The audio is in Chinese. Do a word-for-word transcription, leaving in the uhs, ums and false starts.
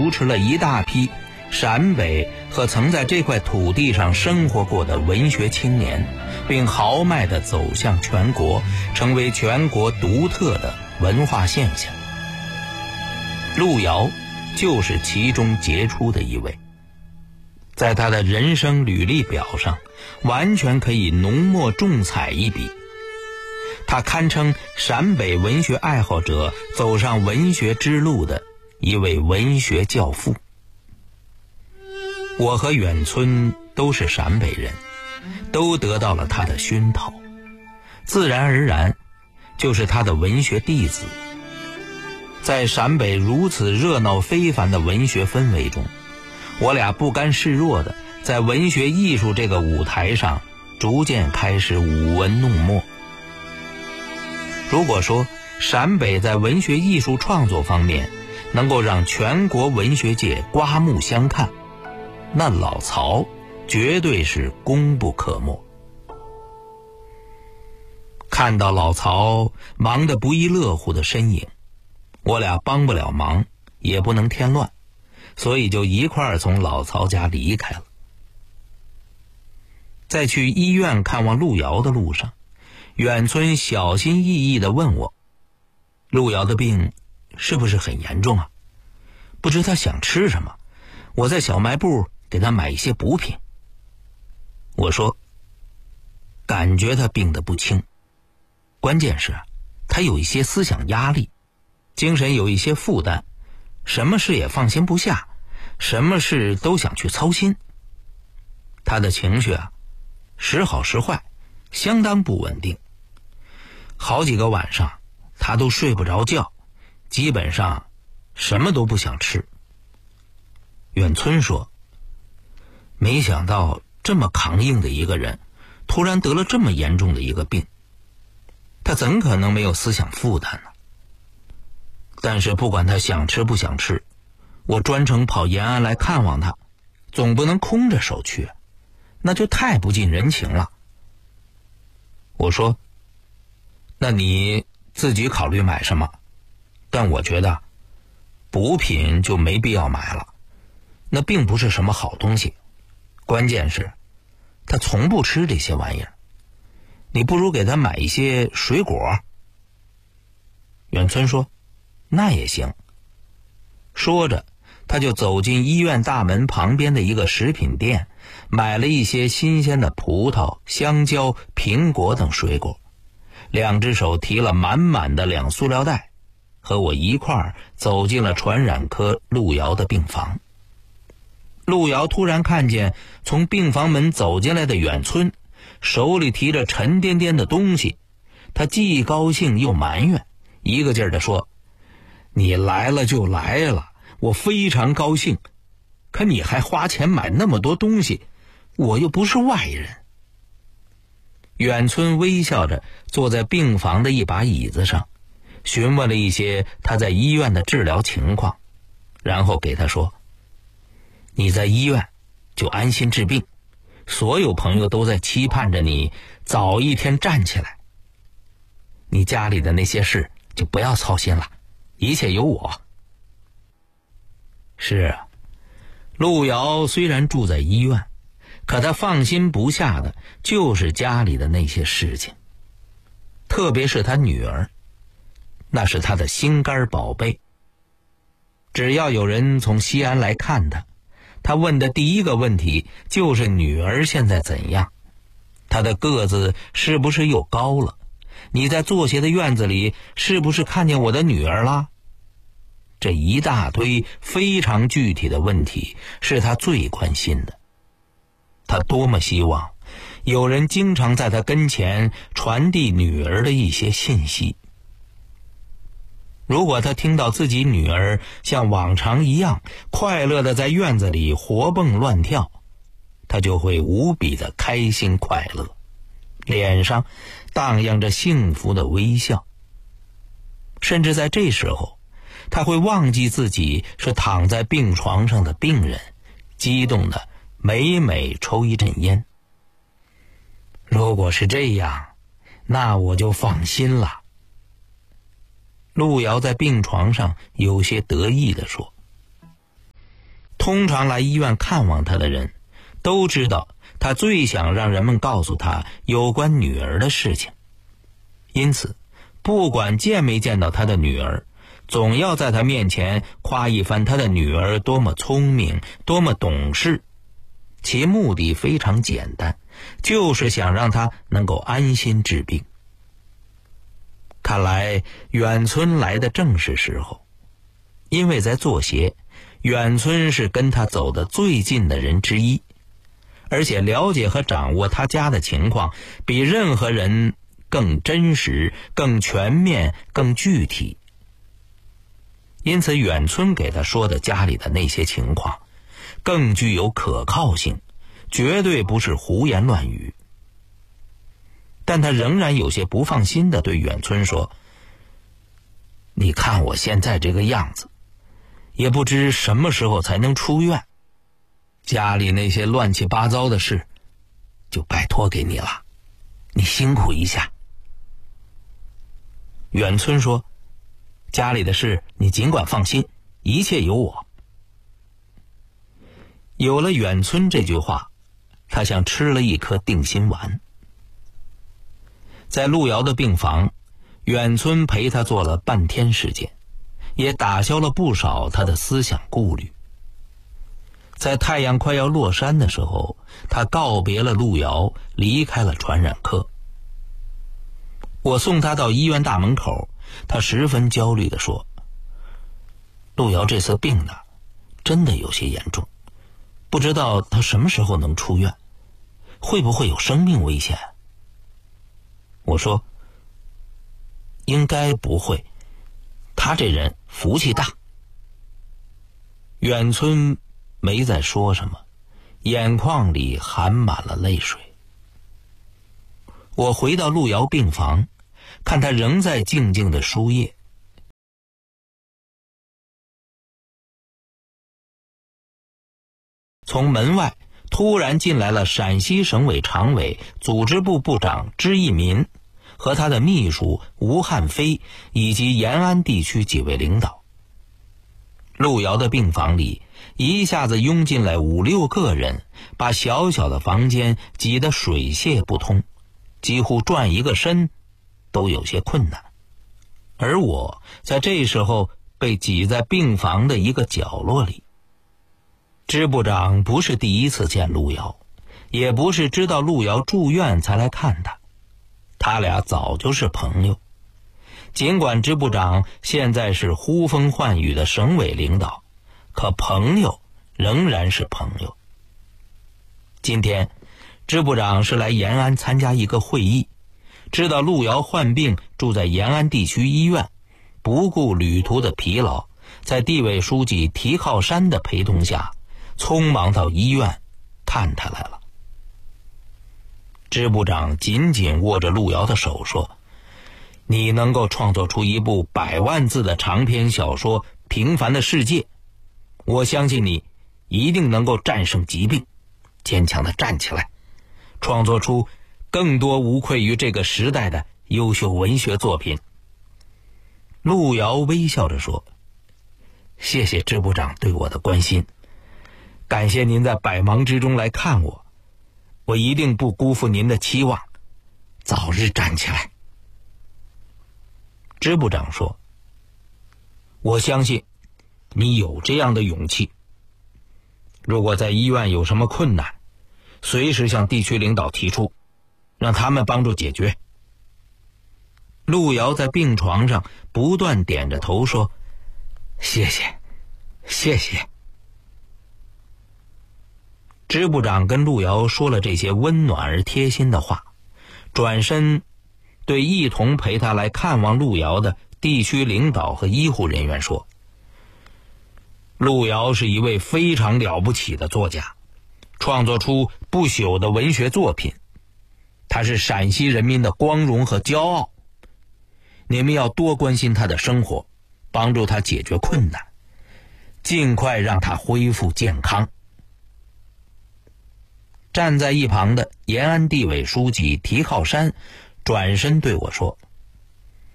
扶持了一大批陕北和曾在这块土地上生活过的文学青年，并豪迈地走向全国，成为全国独特的文化现象。路遥就是其中杰出的一位，在他的人生履历表上完全可以浓墨重彩一笔。他堪称陕北文学爱好者走上文学之路的一位文学教父。我和远村都是陕北人，都得到了他的熏陶，自然而然就是他的文学弟子。在陕北如此热闹非凡的文学氛围中，我俩不甘示弱的在文学艺术这个舞台上逐渐开始舞文弄墨。如果说陕北在文学艺术创作方面能够让全国文学界刮目相看，那老曹绝对是功不可没。看到老曹忙得不亦乐乎的身影，我俩帮不了忙，也不能添乱，所以就一块儿从老曹家离开了。在去医院看望路遥的路上，远村小心翼翼地问我，路遥的病是不是很严重啊？不知他想吃什么，我在小卖部给他买一些补品。我说，感觉他病得不轻，关键是他有一些思想压力，精神有一些负担，什么事也放心不下，什么事都想去操心。他的情绪啊，时好时坏，相当不稳定。好几个晚上他都睡不着觉，基本上什么都不想吃。远村说，没想到这么强硬的一个人突然得了这么严重的一个病，他怎可能没有思想负担呢？但是不管他想吃不想吃，我专程跑延安来看望他，总不能空着手去，那就太不近人情了。我说，那你自己考虑买什么？但我觉得补品就没必要买了，那并不是什么好东西，关键是他从不吃这些玩意儿，你不如给他买一些水果。远村说，那也行。说着他就走进医院大门旁边的一个食品店，买了一些新鲜的葡萄、香蕉、苹果等水果，两只手提了满满的两塑料袋，和我一块儿走进了传染科路遥的病房。路遥突然看见从病房门走进来的远村，手里提着沉甸甸的东西，他既高兴又埋怨，一个劲儿地说，你来了就来了，我非常高兴，可你还花钱买那么多东西，我又不是外人。远村微笑着坐在病房的一把椅子上，询问了一些他在医院的治疗情况，然后给他说，你在医院就安心治病，所有朋友都在期盼着你早一天站起来，你家里的那些事就不要操心了，一切有我。是啊，路遥虽然住在医院，可他放心不下的就是家里的那些事情，特别是他女儿，那是他的心肝宝贝。只要有人从西安来看他，他问的第一个问题就是女儿现在怎样，她的个子是不是又高了，你在作协的院子里是不是看见我的女儿啦？这一大堆非常具体的问题是他最关心的。他多么希望有人经常在他跟前传递女儿的一些信息。如果他听到自己女儿像往常一样快乐地在院子里活蹦乱跳，他就会无比的开心快乐，脸上荡漾着幸福的微笑。甚至在这时候，他会忘记自己是躺在病床上的病人，激动的每每抽一阵烟。如果是这样，那我就放心了。路遥在病床上有些得意地说。 通常来医院看望他的人都知道，他最想让人们告诉他有关女儿的事情。因此，不管见没见到他的女儿，总要在他面前夸一番他的女儿多么聪明，多么懂事。其目的非常简单，就是想让他能够安心治病。看来远村来的正是时候，因为在作协，远村是跟他走得最近的人之一，而且了解和掌握他家的情况比任何人更真实、更全面、更具体。因此远村给他说的家里的那些情况更具有可靠性，绝对不是胡言乱语。但他仍然有些不放心地对远村说：你看我现在这个样子，也不知什么时候才能出院，家里那些乱七八糟的事就拜托给你了，你辛苦一下。远村说：家里的事你尽管放心，一切有我。有了远村这句话，他像吃了一颗定心丸。在路遥的病房，远村陪他做了半天时间，也打消了不少他的思想顾虑。在太阳快要落山的时候，他告别了路遥，离开了传染科。我送他到医院大门口，他十分焦虑地说：路遥这次病呢，真的有些严重，不知道他什么时候能出院，会不会有生命危险？我说：应该不会，他这人福气大。远村没再说什么，眼眶里含满了泪水。我回到路遥病房，看他仍在静静的输液。从门外突然进来了陕西省委常委、组织部部长支义民和他的秘书吴汉飞以及延安地区几位领导。路遥的病房里一下子拥进来五六个人，把小小的房间挤得水泄不通，几乎转一个身都有些困难。而我在这时候被挤在病房的一个角落里。支部长不是第一次见路遥，也不是知道路遥住院才来看他，他俩早就是朋友。尽管支部长现在是呼风唤雨的省委领导，可朋友仍然是朋友。今天支部长是来延安参加一个会议，知道路遥患病住在延安地区医院，不顾旅途的疲劳，在地委书记提靠山的陪同下，匆忙到医院看他来了。支部长紧紧握着路遥的手说：你能够创作出一部百万字的长篇小说《平凡的世界》，我相信你一定能够战胜疾病，坚强地站起来，创作出更多无愧于这个时代的优秀文学作品。路遥微笑着说：谢谢支部长对我的关心，感谢您在百忙之中来看我，我一定不辜负您的期望，早日站起来。支部长说：我相信你有这样的勇气，如果在医院有什么困难，随时向地区领导提出，让他们帮助解决。路遥在病床上不断点着头说：谢谢，谢谢。支部长跟路遥说了这些温暖而贴心的话，转身对一同陪他来看望路遥的地区领导和医护人员说：路遥是一位非常了不起的作家，创作出不朽的文学作品，他是陕西人民的光荣和骄傲。你们要多关心他的生活，帮助他解决困难，尽快让他恢复健康。站在一旁的延安地委书记提靠山转身对我说：